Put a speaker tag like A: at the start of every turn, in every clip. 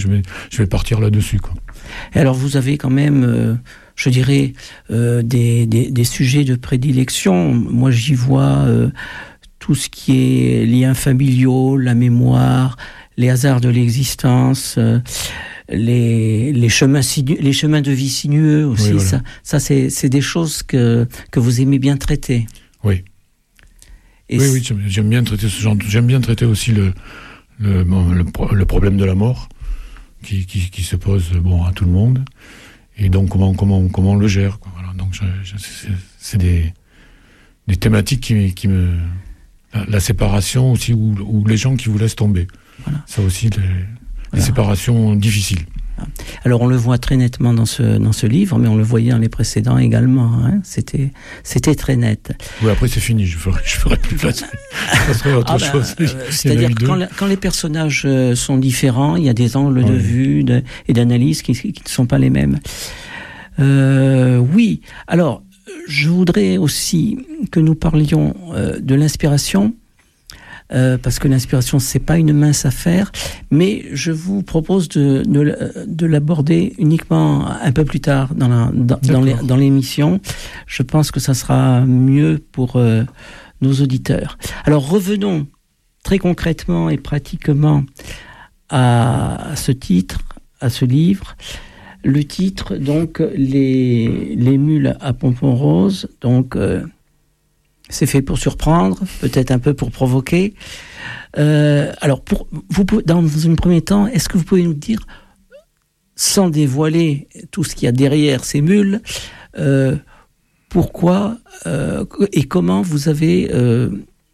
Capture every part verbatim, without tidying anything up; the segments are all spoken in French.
A: je vais, je vais partir là-dessus, quoi.
B: Et alors, vous avez quand même, euh, je dirais, euh, des, des, des sujets de prédilection. Moi, j'y vois euh, tout ce qui est liens familiaux, la mémoire, les hasards de l'existence, euh, les, les, chemins sinu- les chemins de vie sinueux aussi. Oui, voilà. Ça, ça c'est, c'est des choses que, que vous aimez bien traiter.
A: Oui.
B: Et
A: oui, oui, j'aime, j'aime bien traiter ce genre. De, j'aime bien traiter aussi le, le, bon, le, le problème de la mort qui, qui, qui se pose bon, à tout le monde. Et donc, comment, comment, comment on le gère, quoi. Voilà. Donc, je, je, c'est, c'est des, des thématiques qui, qui me... La, la séparation aussi, ou, ou les gens qui vous laissent tomber. Voilà. Ça aussi, les, voilà. les séparations difficiles.
B: Alors, on le voit très nettement dans ce, dans ce livre, mais on le voyait dans les précédents également. Hein. C'était, c'était très net.
A: Oui, après, c'est fini. Je ferai, je ferai plus place. Ça serait autre ah ben, chose.
B: Euh, c'est-à-dire que quand, la, quand les personnages sont différents, il y a des angles oui. de vue de, et d'analyse qui, qui ne sont pas les mêmes. Euh, oui. Alors, je voudrais aussi que nous parlions euh, de l'inspiration. Euh, parce que l'inspiration, c'est pas une mince affaire, mais je vous propose de, de, de l'aborder uniquement un peu plus tard dans, la, dans, dans, les, dans l'émission. Je pense que ça sera mieux pour euh, nos auditeurs. Alors revenons très concrètement et pratiquement à, à ce titre, à ce livre. Le titre, donc, les, les mules à pompons roses, donc... Euh, c'est fait pour surprendre, peut-être un peu pour provoquer. Euh, alors, pour, vous pouvez, dans un premier temps, est-ce que vous pouvez nous dire, sans dévoiler tout ce qu'il y a derrière ces mules, euh, pourquoi euh, et comment vous avez euh,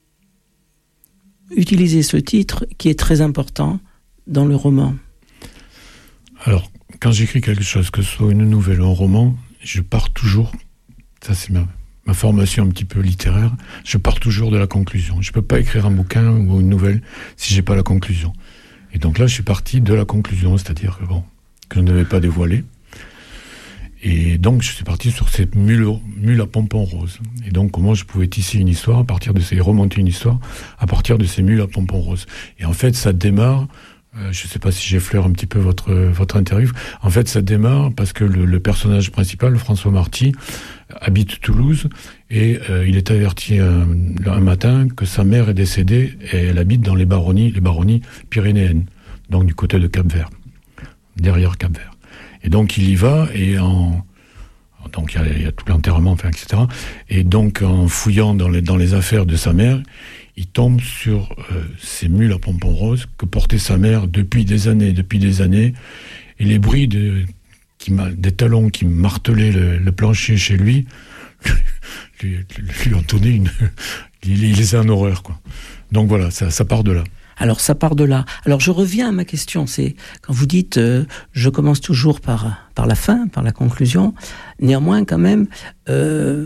B: utilisé ce titre qui est très important dans le roman?
A: Alors, quand j'écris quelque chose, que ce soit une nouvelle ou un roman, je pars toujours, ça c'est ma... ma formation un petit peu littéraire, je pars toujours de la conclusion. Je ne peux pas écrire un bouquin ou une nouvelle si je n'ai pas la conclusion. Et donc là, je suis parti de la conclusion, c'est-à-dire que, bon, que je ne devais pas dévoiler. Et donc, je suis parti sur cette mule, mule à pompons roses. Et donc, comment je pouvais tisser une histoire à partir de ces, remonter une histoire à partir de ces mules à pompons roses. Et en fait, ça démarre... Euh, je ne sais pas si j'effleure un petit peu votre, votre interview. En fait, ça démarre parce que le, le personnage principal, François Marty, habite Toulouse et euh, il est averti un, un matin que sa mère est décédée et elle habite dans les baronnies, les baronnies pyrénéennes, donc du côté de Cap-Vert, derrière Cap-Vert. Et donc il y va et en... Donc il y, y a tout l'enterrement, enfin, et cetera. Et donc en fouillant dans les, dans les affaires de sa mère, il tombe sur euh, ces mules à pompons roses que portait sa mère depuis des années, depuis des années. Et les bruits de, qui, des talons qui martelaient le, le plancher chez lui lui, lui ont donné une... il, il les a en horreur, quoi. Donc voilà, ça, ça part de là.
B: Alors ça part de là. Alors je reviens à ma question, c'est quand vous dites euh, je commence toujours par, par la fin, par la conclusion, néanmoins quand même... Euh,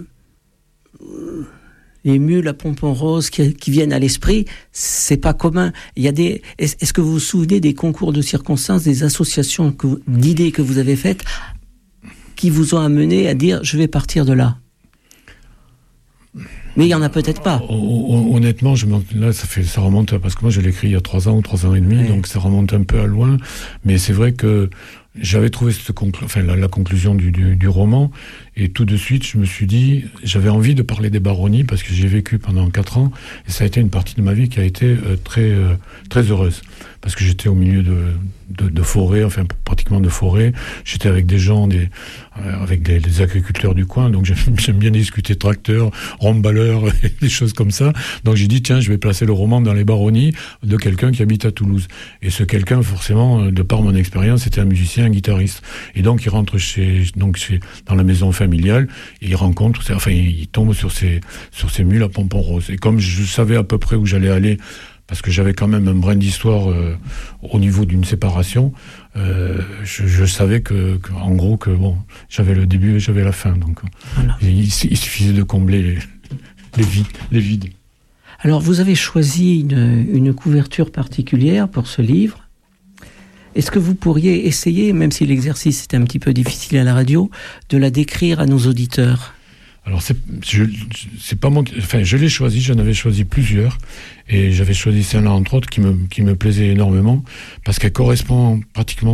B: les mules à pompons roses qui, qui viennent à l'esprit, c'est pas commun. Il y a des. Est-ce, est-ce que vous vous souvenez des concours de circonstances, des associations que vous, d'idées que vous avez faites, qui vous ont amené à dire je vais partir de là? Mais il y en a peut-être pas.
A: Honnêtement, je là ça fait ça remonte parce que moi je l'ai écrit il y a trois ans ou trois ans et demi, ouais. Donc ça remonte un peu à loin. Mais c'est vrai que j'avais trouvé cette conclu- enfin, la, la conclusion du, du, du roman, et tout de suite, je me suis dit, j'avais envie de parler des baronnies, parce que j'ai vécu pendant quatre ans, et ça a été une partie de ma vie qui a été euh, très, euh, très heureuse. Parce que j'étais au milieu de, de, de forêt, enfin pratiquement de forêt. J'étais avec des gens, des, euh, avec des, des agriculteurs du coin, donc j'aime, j'aime bien discuter tracteurs, remballeurs, des choses comme ça. Donc j'ai dit, tiens, je vais placer le roman dans les baronnies de quelqu'un qui habite à Toulouse. Et ce quelqu'un, forcément, de par mon expérience, c'était un musicien, un guitariste. Et donc il rentre chez, donc chez, dans la maison familiale, et il rencontre, enfin il, il tombe sur ces, sur ces mules à pompons roses. Et comme je savais à peu près où j'allais aller, parce que j'avais quand même un brin d'histoire euh, au niveau d'une séparation, euh, je, je savais que, que, en gros, que bon, j'avais le début et j'avais la fin. Donc, voilà. il, il suffisait de combler les, les, vides, les vides.
B: Alors, vous avez choisi une, une couverture particulière pour ce livre. Est-ce que vous pourriez essayer, même si l'exercice est un petit peu difficile à la radio, de la décrire à nos auditeurs ?
A: Alors, c'est, je, c'est pas mon, enfin, je l'ai choisi, j'en avais choisi plusieurs, et j'avais choisi celle-là, entre autres, qui me, qui me plaisait énormément, parce qu'elle correspond pratiquement